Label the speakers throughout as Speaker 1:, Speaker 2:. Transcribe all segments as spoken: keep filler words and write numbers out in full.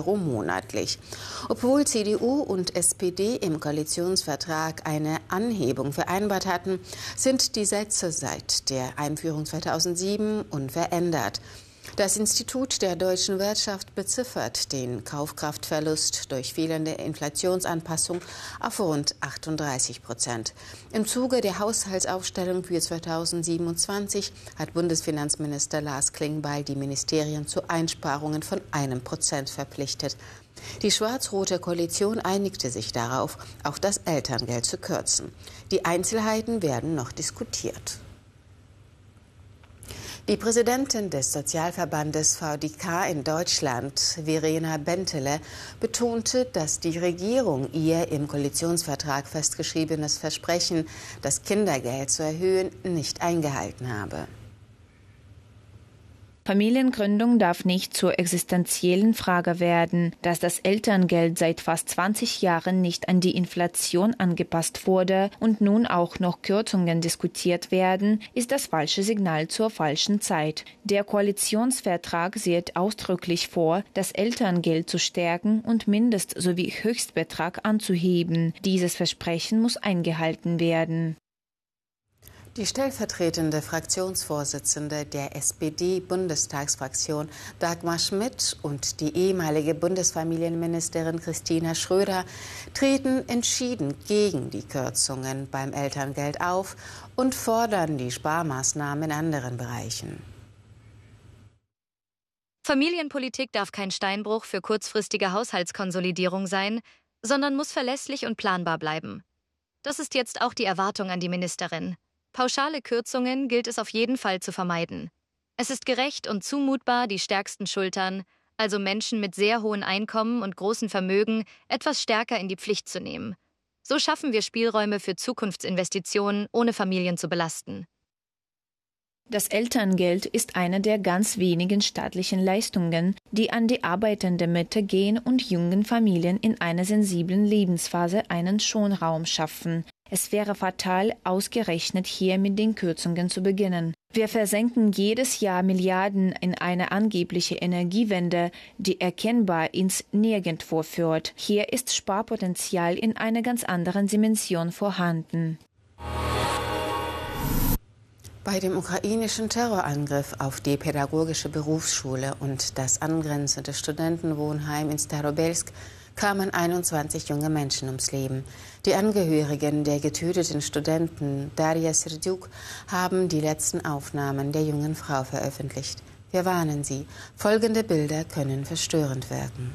Speaker 1: Euro monatlich. Obwohl C D U und S P D im Koalitionsvertrag eine Anhebung vereinbart hatten, sind die Sätze seit der Einführung zweitausendsieben unverändert. Das Institut der deutschen Wirtschaft beziffert den Kaufkraftverlust durch fehlende Inflationsanpassung auf rund achtunddreißig Prozent. Im Zuge der Haushaltsaufstellung für zweitausendsiebenundzwanzig hat Bundesfinanzminister Lars Klingbeil die Ministerien zu Einsparungen von einem Prozent verpflichtet. Die schwarz-rote Koalition einigte sich darauf, auch das Elterngeld zu kürzen. Die Einzelheiten werden noch diskutiert. Die Präsidentin des Sozialverbandes V D K in Deutschland, Verena Bentele, betonte, dass die Regierung ihr im Koalitionsvertrag festgeschriebenes Versprechen, das Kindergeld zu erhöhen, nicht eingehalten habe.
Speaker 2: Familiengründung darf nicht zur existenziellen Frage werden. Dass das Elterngeld seit fast zwanzig Jahren nicht an die Inflation angepasst wurde und nun auch noch Kürzungen diskutiert werden, ist das falsche Signal zur falschen Zeit. Der Koalitionsvertrag sieht ausdrücklich vor, das Elterngeld zu stärken und Mindest- sowie Höchstbetrag anzuheben. Dieses Versprechen muss eingehalten werden.
Speaker 1: Die stellvertretende Fraktionsvorsitzende der S P D-Bundestagsfraktion Dagmar Schmidt und die ehemalige Bundesfamilienministerin Christina Schröder treten entschieden gegen die Kürzungen beim Elterngeld auf und fordern die Sparmaßnahmen in anderen Bereichen.
Speaker 3: Familienpolitik darf kein Steinbruch für kurzfristige Haushaltskonsolidierung sein, sondern muss verlässlich und planbar bleiben. Das ist jetzt auch die Erwartung an die Ministerin. Pauschale Kürzungen gilt es auf jeden Fall zu vermeiden. Es ist gerecht und zumutbar, die stärksten Schultern, also Menschen mit sehr hohen Einkommen und großen Vermögen, etwas stärker in die Pflicht zu nehmen. So schaffen wir Spielräume für Zukunftsinvestitionen, ohne Familien zu belasten.
Speaker 2: Das Elterngeld ist eine der ganz wenigen staatlichen Leistungen, die an die arbeitende Mitte gehen und jungen Familien in einer sensiblen Lebensphase einen Schonraum schaffen. Es wäre fatal, ausgerechnet hier mit den Kürzungen zu beginnen. Wir versenken jedes Jahr Milliarden in eine angebliche Energiewende, die erkennbar ins Nirgendwo führt. Hier ist Sparpotenzial in einer ganz anderen Dimension vorhanden.
Speaker 1: Bei dem ukrainischen Terrorangriff auf die pädagogische Berufsschule und das angrenzende Studentenwohnheim in Starobelsk kamen einundzwanzig junge Menschen ums Leben. Die Angehörigen der getöteten Studenten Daria Serdyuk haben die letzten Aufnahmen der jungen Frau veröffentlicht. Wir warnen Sie, folgende Bilder können verstörend wirken.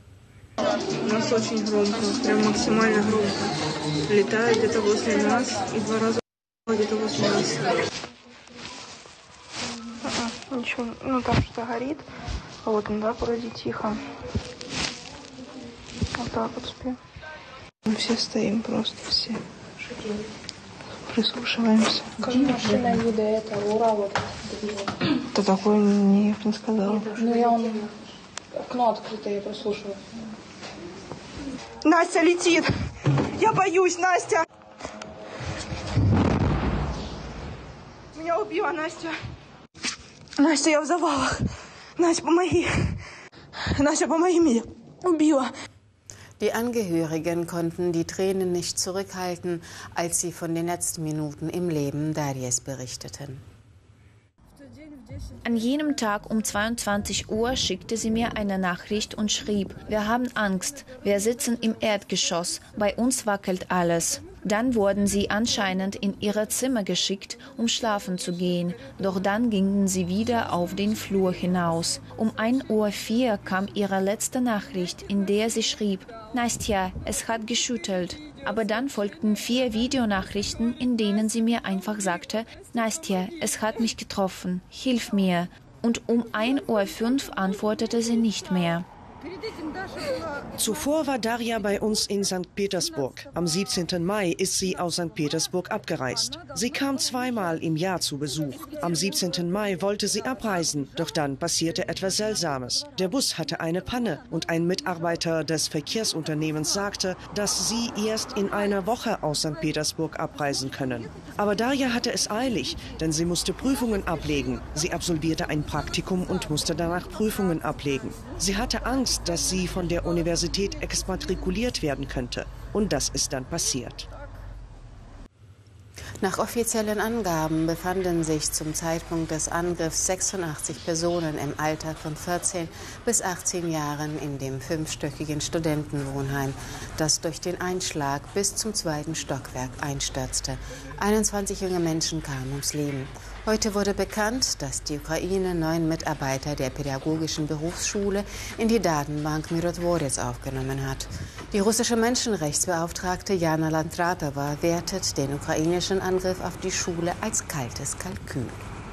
Speaker 4: Ничего, ну там что-то горит, а вот он, да, вроде тихо. Вот так вот спим. Мы все стоим просто, все. Прислушиваемся.
Speaker 5: Как машина вида это, Урал вот.
Speaker 4: Да такое не, не сказала.
Speaker 5: Ну я он, окно открыто, я прослушиваю.
Speaker 4: Настя летит! Я боюсь, Настя! Меня убила Настя. Настя, я в завалах. Настя, помоги. Настя, помоги мне. Убила.
Speaker 1: Die Angehörigen konnten die Tränen nicht zurückhalten, als sie von den letzten Minuten im Leben Darias berichteten.
Speaker 2: An jenem Tag um zweiundzwanzig Uhr schickte sie mir eine Nachricht und schrieb: Wir haben Angst, wir sitzen im Erdgeschoss, bei uns wackelt alles. Dann wurden sie anscheinend in ihre Zimmer geschickt, um schlafen zu gehen. Doch dann gingen sie wieder auf den Flur hinaus. Um ein Uhr vier kam ihre letzte Nachricht, in der sie schrieb: Nastja, es hat geschüttelt. Aber dann folgten vier Videonachrichten, in denen sie mir einfach sagte: Nastja, es hat mich getroffen, hilf mir. Und um ein Uhr fünf antwortete sie nicht mehr.
Speaker 6: Zuvor war Daria bei uns in Sankt Petersburg. Am siebzehnten Mai ist sie aus Sankt Petersburg abgereist. Sie kam zweimal im Jahr zu Besuch. Am siebzehnten Mai wollte sie abreisen, doch dann passierte etwas Seltsames. Der Bus hatte eine Panne und ein Mitarbeiter des Verkehrsunternehmens sagte, dass sie erst in einer Woche aus Sankt Petersburg abreisen können. Aber Daria hatte es eilig, denn sie musste Prüfungen ablegen. Sie absolvierte ein Praktikum und musste danach Prüfungen ablegen. Sie hatte Angst, Angst, dass sie von der Universität exmatrikuliert werden könnte. Und das ist dann passiert.
Speaker 1: Nach offiziellen Angaben befanden sich zum Zeitpunkt des Angriffs sechsundachtzig Personen im Alter von vierzehn bis achtzehn Jahren in dem fünfstöckigen Studentenwohnheim, das durch den Einschlag bis zum zweiten Stockwerk einstürzte. einundzwanzig junge Menschen kamen ums Leben. Heute wurde bekannt, dass die Ukraine neun Mitarbeiter der pädagogischen Berufsschule in die Datenbank Mirotvorets aufgenommen hat. Die russische Menschenrechtsbeauftragte Jana Landratova wertet den ukrainischen Angriff auf die Schule als kaltes Kalkül.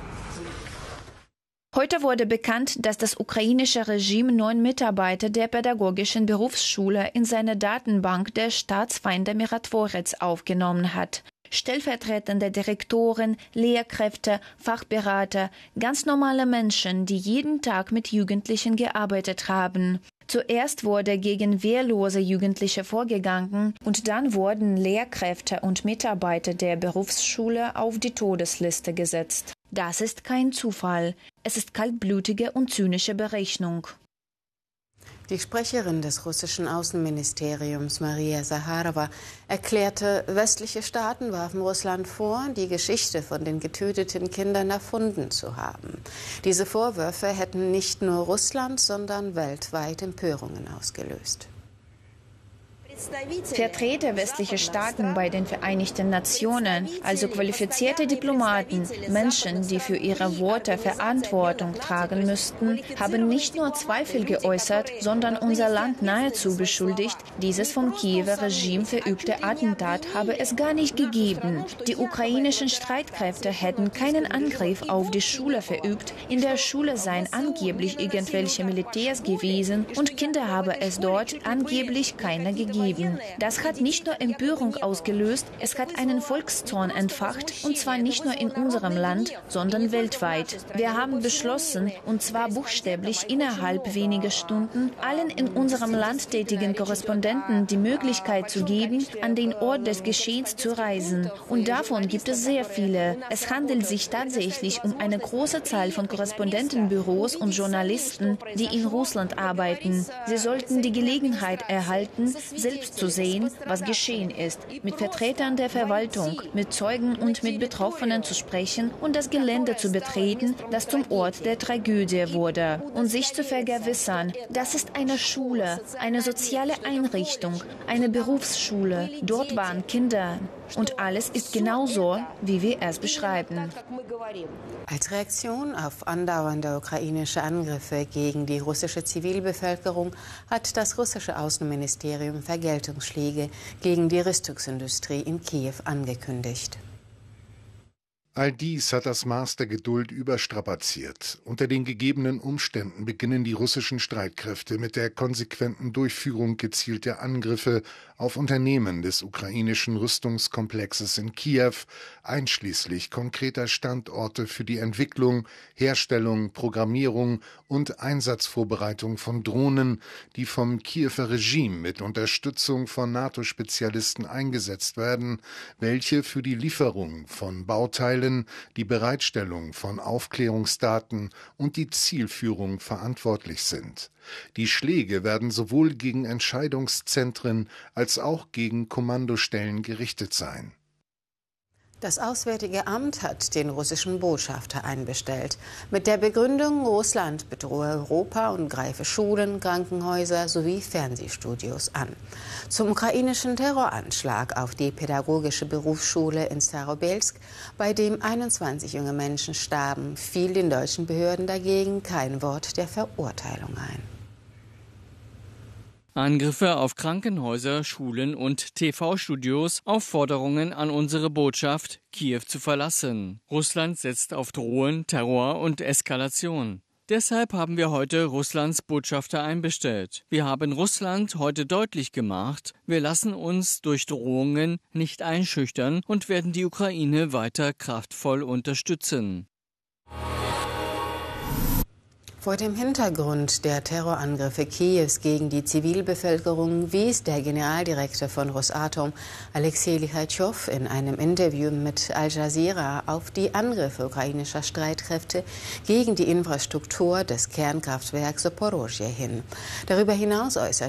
Speaker 2: Heute wurde bekannt, dass das ukrainische Regime neun Mitarbeiter der pädagogischen Berufsschule in seine Datenbank der Staatsfeinde Mirotvorets aufgenommen hat. Stellvertretende Direktoren, Lehrkräfte, Fachberater, ganz normale Menschen, die jeden Tag mit Jugendlichen gearbeitet haben. Zuerst wurde gegen wehrlose Jugendliche vorgegangen und dann wurden Lehrkräfte und Mitarbeiter der Berufsschule auf die Todesliste gesetzt. Das ist kein Zufall. Es ist kaltblütige und zynische Berechnung.
Speaker 1: Die Sprecherin des russischen Außenministeriums, Maria Sacharowa, erklärte, westliche Staaten warfen Russland vor, die Geschichte von den getöteten Kindern erfunden zu haben. Diese Vorwürfe hätten nicht nur Russland, sondern weltweit Empörungen ausgelöst.
Speaker 2: Vertreter westlicher Staaten bei den Vereinigten Nationen, also qualifizierte Diplomaten, Menschen, die für ihre Worte Verantwortung tragen müssten, haben nicht nur Zweifel geäußert, sondern unser Land nahezu beschuldigt, dieses vom Kiewer Regime verübte Attentat habe es gar nicht gegeben. Die ukrainischen Streitkräfte hätten keinen Angriff auf die Schule verübt. In der Schule seien angeblich irgendwelche Militärs gewesen und Kinder habe es dort angeblich keine gegeben. Das hat nicht nur Empörung ausgelöst, es hat einen Volkszorn entfacht, und zwar nicht nur in unserem Land, sondern weltweit. Wir haben beschlossen, und zwar buchstäblich innerhalb weniger Stunden, allen in unserem Land tätigen Korrespondenten die Möglichkeit zu geben, an den Ort des Geschehens zu reisen. Und davon gibt es sehr viele. Es handelt sich tatsächlich um eine große Zahl von Korrespondentenbüros und Journalisten, die in Russland arbeiten. Sie sollten die Gelegenheit erhalten, selbst zu sehen, was geschehen ist, mit Vertretern der Verwaltung, mit Zeugen und mit Betroffenen zu sprechen und das Gelände zu betreten, das zum Ort der Tragödie wurde, und sich zu vergewissern, das ist eine Schule, eine soziale Einrichtung, eine Berufsschule, dort waren Kinder. Und alles ist genau so, wie wir es beschreiben.
Speaker 1: Als Reaktion auf andauernde ukrainische Angriffe gegen die russische Zivilbevölkerung hat das russische Außenministerium Vergeltungsschläge gegen die Rüstungsindustrie in Kiew angekündigt.
Speaker 7: All dies hat das Maß der Geduld überstrapaziert. Unter den gegebenen Umständen beginnen die russischen Streitkräfte mit der konsequenten Durchführung gezielter Angriffe auf Unternehmen des ukrainischen Rüstungskomplexes in Kiew, einschließlich konkreter Standorte für die Entwicklung, Herstellung, Programmierung und Einsatzvorbereitung von Drohnen, die vom Kiewer Regime mit Unterstützung von NATO-Spezialisten eingesetzt werden, welche für die Lieferung von Bauteilen, die Bereitstellung von Aufklärungsdaten und die Zielführung verantwortlich sind. Die Schläge werden sowohl gegen Entscheidungszentren als auch gegen Kommandostellen gerichtet sein.
Speaker 1: Das Auswärtige Amt hat den russischen Botschafter einbestellt. Mit der Begründung, Russland bedrohe Europa und greife Schulen, Krankenhäuser sowie Fernsehstudios an. Zum ukrainischen Terroranschlag auf die pädagogische Berufsschule in Starobelsk, bei dem einundzwanzig junge Menschen starben, fiel den deutschen Behörden dagegen kein Wort der Verurteilung ein.
Speaker 8: Angriffe auf Krankenhäuser, Schulen und T V-Studios, Aufforderungen an unsere Botschaft, Kiew zu verlassen. Russland setzt auf Drohen, Terror und Eskalation. Deshalb haben wir heute Russlands Botschafter einbestellt. Wir haben Russland heute deutlich gemacht, wir lassen uns durch Drohungen nicht einschüchtern und werden die Ukraine weiter kraftvoll unterstützen.
Speaker 1: Vor dem Hintergrund der Terrorangriffe Kiews gegen die Zivilbevölkerung wies der Generaldirektor von Rosatom, Alexei Lichatschow, in einem Interview mit Al Jazeera auf die Angriffe ukrainischer Streitkräfte gegen die Infrastruktur des Kernkraftwerks Saporosje hin. Darüber hinaus äußerte